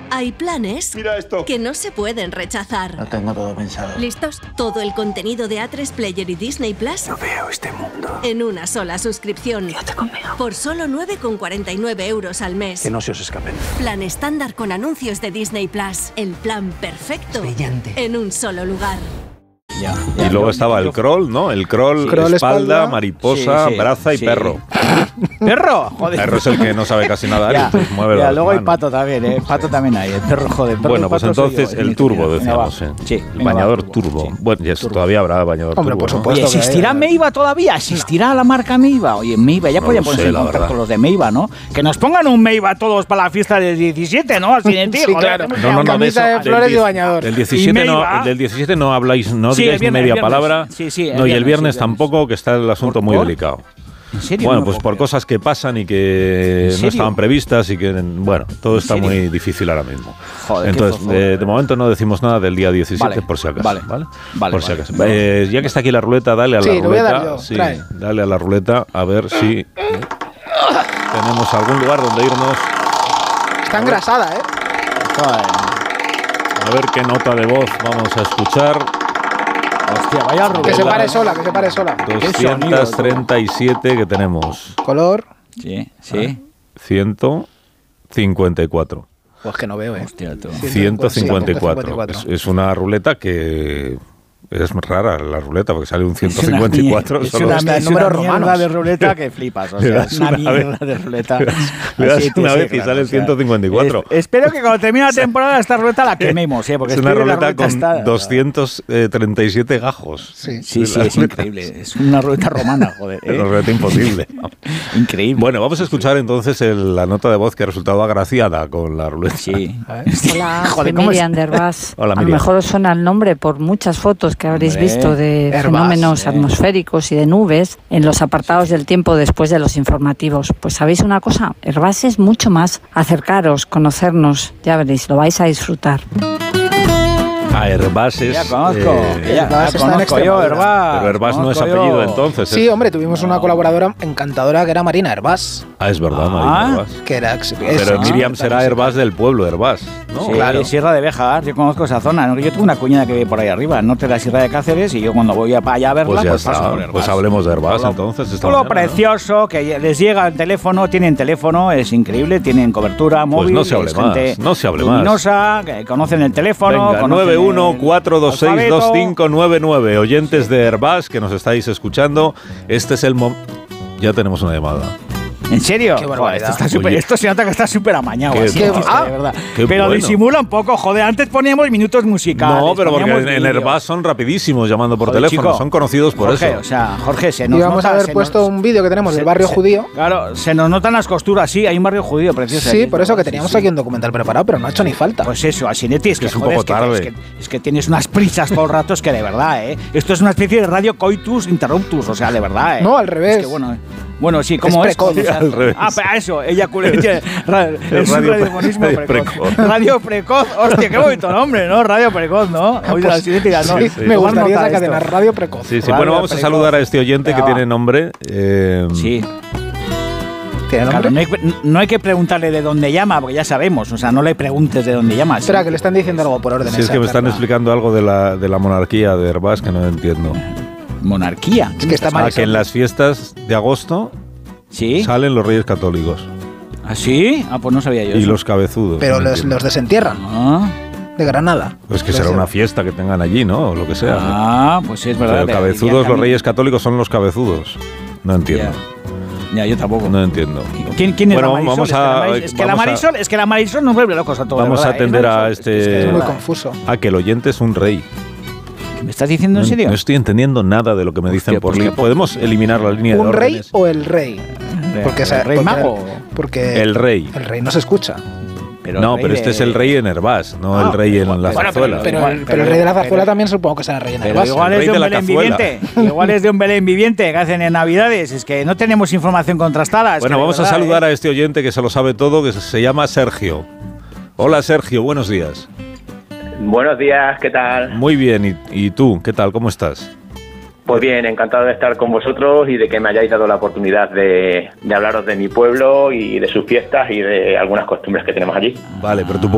Hay planes que no se pueden rechazar. Lo tengo todo pensado. ¿Listos? Todo el contenido de A3 Player y Disney Plus. No veo este mundo. En una sola suscripción. Quédate conmigo. Por solo 9,49 euros al mes. Que no se os escapen. Plan estándar con anuncios de Disney Plus. El plan perfecto. Brillante. En un solo lugar. Ya, y luego estaba el crawl, ¿no? El crawl, espalda, mariposa, braza y perro. ¿Perro? Joder. Perro es el que no sabe casi nada. Ya, entonces mueve ya, las luego hay manos. pato también, ¿eh? Pato también hay. El perro, joder. Perro, Bueno, pues pato entonces soy yo, el es turbo, mi decíamos. venga, Sí, el bañador turbo. turbo. Sí. Bueno, y eso todavía habrá bañador Hombre, turbo. por ¿no? supuesto. Oye, ¿existirá Meiva todavía? ¿Existirá la marca Meiva? Oye, Meiva, ya No podían lo ponerse sé, en la contacto verdad. los de Meiva, ¿no? Que nos pongan un Meiva todos para la fiesta del 17, ¿no? Así de ti, Sí, joder, claro. hacemos No, no, no, de Camisa eso, de flores y del bañador. Del 17 Y no, Meiva. del 17 no habláis, no Sí, digáis el viernes, media el viernes. palabra. Sí, sí, No, y el viernes sí, tampoco, que está el asunto muy ¿Por? delicado. ¿En serio? Bueno, No me pues puedo por creer. cosas que pasan y que ¿En no serio? estaban previstas y que, bueno, todo está serio? muy difícil ahora mismo. Joder, qué Entonces, fofo. de momento no decimos nada del día 17 Vale, por si acaso. vale, Vale, vale, por si vale. acaso. Ya que está aquí la ruleta, dale a la Sí, lo voy a ruleta. dar yo, Sí, trae. dale a la ruleta a ver si tenemos algún lugar donde irnos. Está engrasada, ¿eh? Joder. A ver qué nota de voz vamos a escuchar. Hostia, vaya ruleta. Que se pare sola, que se pare sola. 237 que tenemos. Color. Sí, sí. 154. Pues que no veo, ¿eh? Hostia, tú. 154. Es una ruleta que es rara, la ruleta, porque sale un 154. Es solo. una Está en mierda números romanos. de ruleta que flipas. O Le sea, das es una una vez. mierda de ruleta. Le das Así una sí, vez y claro, sale el o sea, 154. Espero que cuando termine la temporada esta ruleta la quememos, porque Es una estoy en la ruleta con está- 237 gajos. Sí. Sí, sí, es increíble. Es una ruleta romana, joder. Es una ruleta imposible. Increíble. Bueno, vamos a escuchar entonces la nota de voz que ha resultado agraciada con la ruleta. Sí. Hola, Joder, soy ¿cómo es? Miriam de Herbás. Hola, A lo Miriam. mejor os suena el nombre por muchas fotos que habréis Hombre, visto de Herbás, fenómenos atmosféricos y de nubes en los apartados del tiempo después de los informativos. Pues ¿sabéis una cosa? Herbás es mucho más. Acercaros, conocernos, ya veréis, lo vais a disfrutar. A Herbás es... Ya conozco. Herbás está en conozco yo, Extremadura. Herbás. pero Herbás no es Conozco yo. apellido entonces. Sí, hombre, tuvimos una colaboradora encantadora que era Marina Herbás. Ah, es verdad, Ah. Marina Herbás. Que era Pero Miriam será Herbás del pueblo de Herbás, ¿no? Sí, Claro. Sierra de Béjar, yo conozco esa zona. ¿no? Yo tuve una cuñada que vive por ahí arriba, al norte de la Sierra de Cáceres, y yo cuando voy para allá a verla, Pues ya paso está. por Herbás. Pues hablemos de Herbás Pueblo- entonces. esta Pueblo mañana, ¿no? precioso, que les llega el teléfono, tienen teléfono, es increíble, tienen cobertura móvil. no se hable es más, gente no se hable más. luminosa, que conocen el teléfono. Venga, conocen el 914262599. Oyentes de Herbás que nos estáis escuchando, este es el momento. Ya tenemos una llamada. ¿En serio? Qué barbaridad. Esto, está súper- Oye. esto se nota que está súper amañado. Qué así, bueno. es que de verdad. Qué Pero bueno. disimula un poco, joder. Antes poníamos minutos musicales. No, pero porque poníamos en vídeos. Herbás son rapidísimos llamando por Joder, teléfono, chico. son conocidos por Jorge, eso. O sea, Jorge, se nos Y vamos nota, a haber se puesto nos- un vídeo que tenemos del barrio judío. Claro, se nos notan las costuras, sí, hay un barrio judío precioso. Sí, aquí, por eso que sí, teníamos sí. aquí un documental preparado, pero no ha hecho ni falta. Pues eso, Asinetti, es que es un joder, poco tarde. Es que tienes unas prisas todo el rato, es que de verdad, ¿eh? Esto es una especie de radio coitus interruptus, o sea, de verdad, ¿eh? No, al revés. Es que bueno, sí, ¿cómo es? precoz. O sea, Al revés. Ah, pero eso, eyaculé. Es un radio radiofonismo radio precoz. precoz. Radio precoz, hostia, qué bonito nombre, ¿no? Radio precoz, ¿no? Oye, Pues, Asinetti, no. sí, sí. me Tomar gustaría nota esa de cadena, esto. Radio Precoz. Sí, sí. Radio Bueno, vamos a precoz. saludar a este oyente que Venga, tiene va. nombre. Sí. ¿Tiene Claro, nombre? no hay que preguntarle de dónde llama, porque ya sabemos. O sea, no le preguntes de dónde llama. Espera, que le están diciendo algo por orden. Si es que me están Carla. explicando algo de la monarquía de Herbás que no entiendo. Monarquía. Es que está Ah, mal. que en las fiestas de agosto ¿Sí? salen los reyes católicos ¿Ah, sí? Ah, pues no sabía yo y eso. los cabezudos. Pero no los entiendo. desentierran Ah, de Granada. Pues que será una fiesta que tengan allí, ¿no? O lo que sea. ah, pues sí, es verdad. Pero cabezudos, los reyes católicos son los cabezudos. No entiendo. Ya, yo tampoco. No entiendo. ¿Quién es Bueno, la Marisol? vamos a- Es que la vamos a- Marisol, es que la Marisol nos vuelve locos a todos. Vamos de a verdad, atender ¿eh? a Marisol, este... Es muy verdad. confuso. que el oyente es un rey. ¿Me estás diciendo en No, serio? no estoy entendiendo nada de lo que me dicen Hostia, por pues línea. que- ¿Podemos eliminar la línea de ¿Un rey órdenes? o el rey? Porque, ¿El rey mago? Porque El rey. el rey no se escucha. No, pero este es el rey en Herbás, no el rey en la zarzuela. Pero el rey de la zarzuela también supongo que será rey en Pero Herbás. igual el es rey de de un la Belén cazuela. viviente. Igual es de un Belén viviente que hacen en Navidades. Es que no tenemos información contrastada. es Bueno, que de vamos a verdad, saludar a este oyente que se lo sabe todo, que se llama Sergio. Hola Sergio, buenos días. Buenos días, ¿qué tal? Muy bien, ¿y tú? ¿Qué tal? ¿Cómo estás? Pues bien, encantado de estar con vosotros y de que me hayáis dado la oportunidad de hablaros de mi pueblo y de sus fiestas y de algunas costumbres que tenemos allí. Vale, pero tu